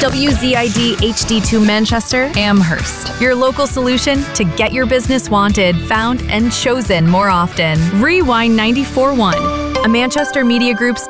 WZID HD2 Manchester, Amherst. Your local solution to get your business wanted, found, and chosen more often. Rewind 94.1, a Manchester Media Group's